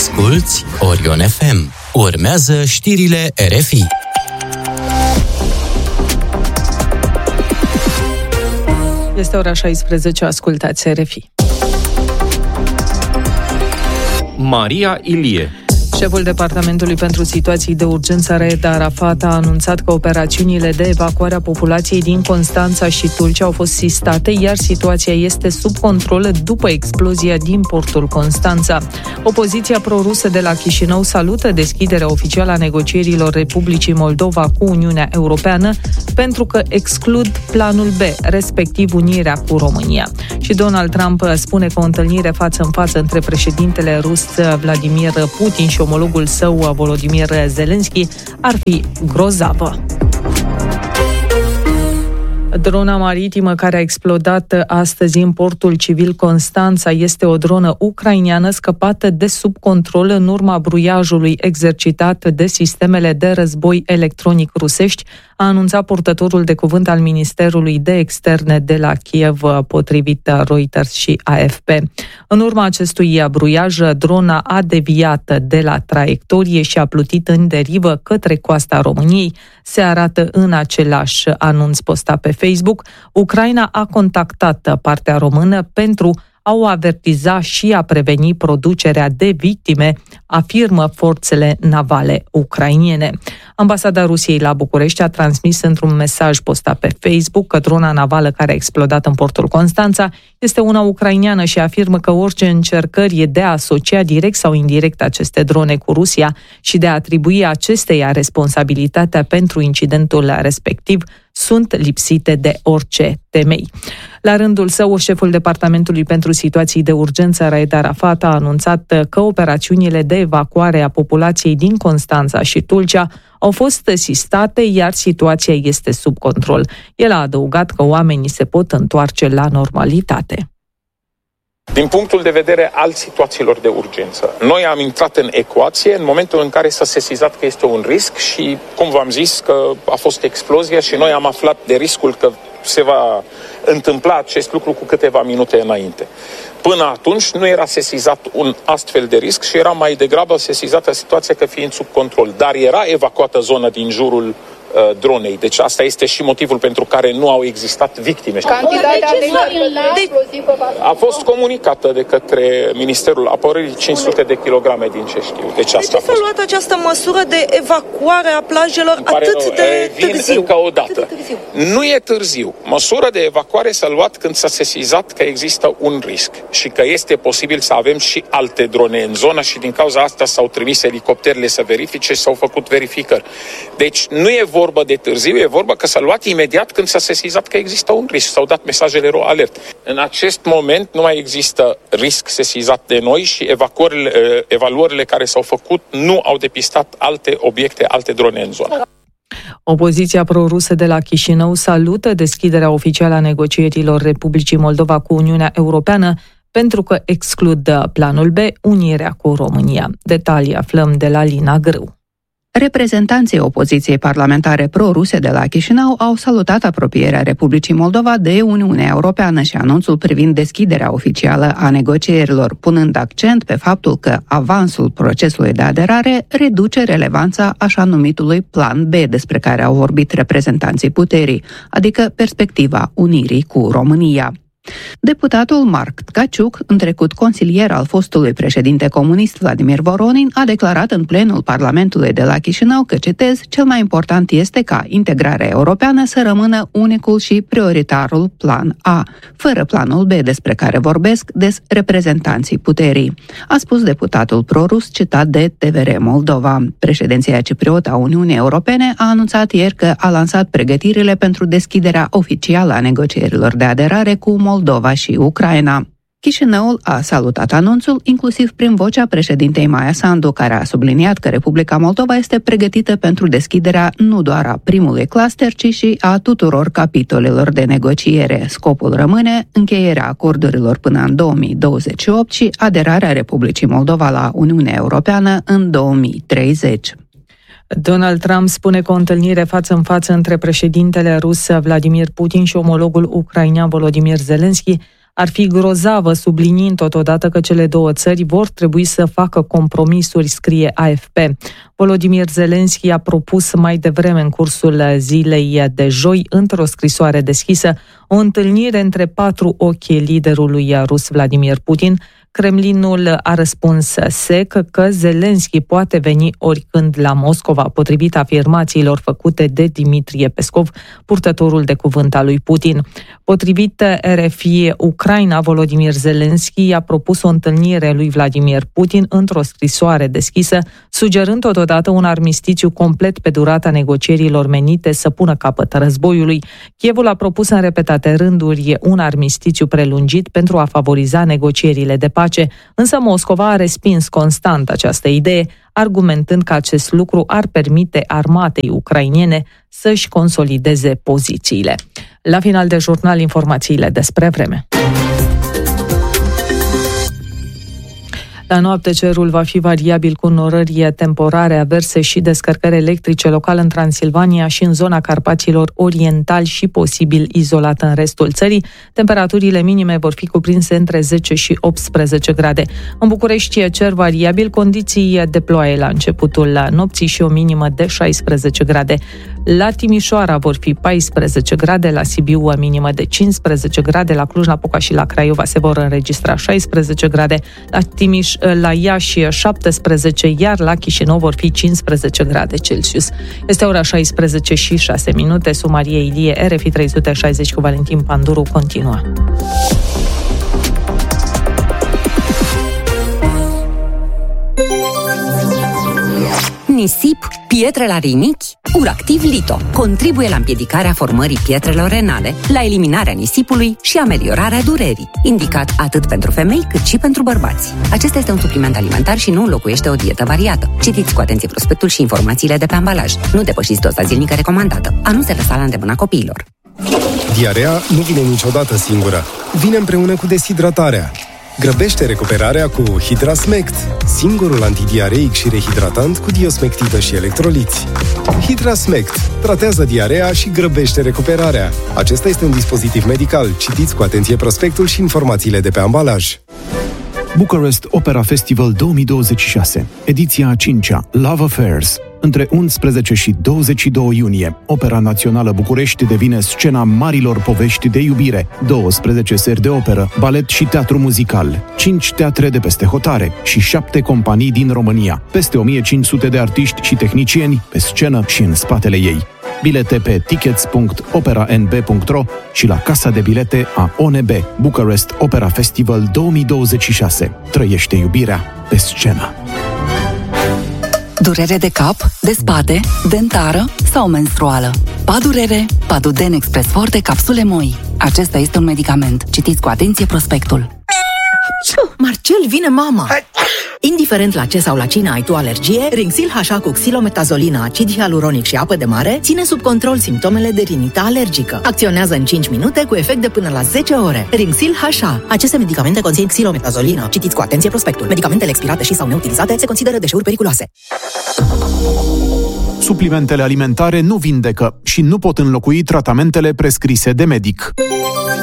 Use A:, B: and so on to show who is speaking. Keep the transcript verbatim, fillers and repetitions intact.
A: Asculți Orion F M. Urmează știrile R F I.
B: Este ora șaisprezece, ascultați R F I.
C: Maria Ilie.
B: Șeful Departamentului pentru Situații de Urgență, Raed Arafat, a anunțat că operațiunile de evacuare a populației din Constanța și Tulcea au fost sistate, iar situația este sub control după explozia din portul Constanța. Opoziția pro-rusă de la Chișinău salută deschiderea oficială a negocierilor Republicii Moldova cu Uniunea Europeană pentru că exclud planul B, respectiv unirea cu România. Și Donald Trump spune că o întâlnire față în față între președintele rus Vladimir Putin și omologul său Volodymyr Zelensky ar fi grozavă. Drona maritimă care a explodat astăzi în portul civil Constanța este o dronă ucraineană scăpată de sub control în urma bruiajului exercitat de sistemele de război electronic rusești, a anunțat purtătorul de cuvânt al Ministerului de Externe de la Kiev, potrivit Reuters și A F P. În urma acestui bruiaj, drona a deviat de la traiectorie și a plutit în derivă către coasta României, se arată în același anunț postat pe Facebook. Ucraina a contactat partea română pentru a o avertiza și a preveni producerea de victime, afirmă forțele navale ucrainene. Ambasada Rusiei la București a transmis într-un mesaj postat pe Facebook că drona navală care a explodat în portul Constanța este una ucraineană și afirmă că orice încercări de a asocia direct sau indirect aceste drone cu Rusia și de a atribui acesteia responsabilitatea pentru incidentul respectiv sunt lipsite de orice temei. La rândul său, șeful Departamentului pentru Situații de Urgență, Raed Arafat, a anunțat că operațiunile de evacuare a populației din Constanța și Tulcea au fost sistate, iar situația este sub control. El a adăugat că oamenii se pot întoarce la normalitate.
D: Din punctul de vedere al situațiilor de urgență, noi am intrat în ecuație în momentul în care s-a sesizat că este un risc și, cum v-am zis, că a fost explozia și noi am aflat de riscul că se va întâmpla acest lucru cu câteva minute înainte. Până atunci nu era sesizat un astfel de risc și era mai degrabă sesizată situația că fiind sub control, dar era evacuată zona din jurul uh, dronei. Deci asta este și motivul pentru care nu au existat victime.
E: Cantitatea de
D: a fost comunicată de către Ministerul Apărării cinci sute de kilograme din ce știu. Deci asta
E: de ce s-a luat această măsură de evacuare a plajelor atât
D: rău.
E: de
D: Vin
E: târziu?
D: Încă o dată. Nu e târziu. Măsura de evacuare s-a luat când s-a sesizat că există un risc și că este posibil să avem și alte drone în zonă și din cauza asta s-au trimis elicopterele să verifice și s-au făcut verificări. Deci nu e vorba de târziu, e vorba că s-a luat imediat când s-a sesizat că există un risc. S-au dat mesajele ro alert. În acest moment nu mai există risc sesizat de noi și evacuările, evaluările care s-au făcut nu au depistat alte obiecte, alte drone în zonă.
B: Opoziția pro-rusă de la Chișinău salută deschiderea oficială a negocierilor Republicii Moldova cu Uniunea Europeană pentru că exclud planul B, unirea cu România. Detalii aflăm de la Lina Grâu.
F: Reprezentanții opoziției parlamentare pro-ruse de la Chișinău au salutat apropierea Republicii Moldova de Uniunea Europeană și anunțul privind deschiderea oficială a negocierilor, punând accent pe faptul că avansul procesului de aderare reduce relevanța așa numitului plan B despre care au vorbit reprezentanții puterii, adică perspectiva unirii cu România. Deputatul Marc Tkaciuc, în trecut consilier al fostului președinte comunist Vladimir Voronin, a declarat în plenul Parlamentului de la Chișinău că, citez, cel mai important este ca integrarea europeană să rămână unicul și prioritarul plan A, fără planul B despre care vorbesc des reprezentanții puterii, a spus deputatul prorus citat de T V R Moldova. Președinția cipriotă a Uniunii Europene a anunțat ieri că a lansat pregătirile pentru deschiderea oficială a negocierilor de aderare cu Moldova și Ucraina. Chișinăul a salutat anunțul, inclusiv prin vocea președintei Maia Sandu, care a subliniat că Republica Moldova este pregătită pentru deschiderea nu doar a primului cluster, ci și a tuturor capitolelor de negociere. Scopul rămâne încheierea acordurilor până în două mii douăzeci și opt și aderarea Republicii Moldova la Uniunea Europeană în două mii treizeci.
B: Donald Trump spune că o întâlnire față în față între președintele rus Vladimir Putin și omologul ucrainean Volodymyr Zelensky ar fi grozavă, subliniind totodată că cele două țări vor trebui să facă compromisuri, scrie A F P. Volodymyr Zelensky a propus mai devreme în cursul zilei de joi, într-o scrisoare deschisă, o întâlnire între patru ochi liderului rus Vladimir Putin. Kremlinul a răspuns sec că Zelensky poate veni oricând la Moscova, potrivit afirmațiilor făcute de Dmitrie Peskov, purtătorul de cuvânt al lui Putin. Potrivit R F I Ucraina, Volodymyr Zelensky a propus o întâlnire lui Vladimir Putin într-o scrisoare deschisă, sugerând totodată un armistițiu complet pe durata negocierilor menite să pună capăt războiului. Kievul a propus în repetate rânduri un armistițiu prelungit pentru a favoriza negocierile de pace, însă Moscova a respins constant această idee, argumentând că acest lucru ar permite armatei ucrainene să-și consolideze pozițiile. La final de jurnal, informațiile despre vreme. La noapte cerul va fi variabil cu norări temporare, averse și descărcări electrice local în Transilvania și în zona Carpaților Orientali și posibil izolat în restul țării. Temperaturile minime vor fi cuprinse între zece și optsprezece grade. În București cer variabil, condiții de ploaie la începutul nopții și o minimă de șaisprezece grade. La Timișoara vor fi paisprezece grade, la Sibiu o minimă de cincisprezece grade, la Cluj-Napoca și la Craiova se vor înregistra șaisprezece grade, la Timiș, la Iași șaptesprezece, iar la Chișinău vor fi cincisprezece grade Celsius. Este ora șaisprezece și șase minute, sub Maria Ilie, R F I trei sute șaizeci cu Valentin Panduru continuă.
G: Nisip, pietre la rinichi, Uractiv Lito contribuie la împiedicarea formării pietrelor renale, la eliminarea nisipului și ameliorarea durerii, indicat atât pentru femei cât și pentru bărbați. Acesta este un supliment alimentar și nu înlocuiește o dietă variată. Citiți cu atenție prospectul și informațiile de pe ambalaj. Nu depășiți doza zilnică recomandată. A nu se lăsa la îndemâna copiilor.
H: Diarea nu vine niciodată singură. Vine împreună cu deshidratarea. Grăbește recuperarea cu Hidrasmect, singurul antidiareic și rehidratant cu diosmectită și electroliți. Hidrasmect tratează diarea și grăbește recuperarea. Acesta este un dispozitiv medical. Citiți cu atenție prospectul și informațiile de pe ambalaj.
I: Bucharest Opera Festival două mii douăzeci și șase, ediția a cincea, Love Affairs. Între unsprezece și douăzeci și doi iunie, Opera Națională București devine scena marilor povești de iubire, douăsprezece seri de operă, balet și teatru muzical, cinci teatre de peste hotare și șapte companii din România, peste o mie cinci sute de artiști și tehnicieni pe scenă și în spatele ei. Bilete pe tickets punct opera n b punct r o și la casa de bilete a O N B. Bucharest Opera Festival două mii douăzeci și șase. Trăiește iubirea pe scenă.
J: Durere de cap, de spate, dentară sau menstruală. Padurere, Paduden Express Forte Capsule Moi. Acesta este un medicament. Citiți cu atenție prospectul.
K: Marcel, vine mama! Indiferent la ce sau la cine ai tu alergie, Rinxil H A cu xilometazolina, acid hialuronic și apă de mare ține sub control simptomele de rinită alergică. Acționează în cinci minute cu efect de până la zece ore. Rinxil H A. Aceste medicamente conțin xilometazolina. Citiți cu atenție prospectul. Medicamentele expirate și sau neutilizate se consideră deșeuri periculoase.
I: Suplimentele alimentare nu vindecă și nu pot înlocui tratamentele prescrise de medic.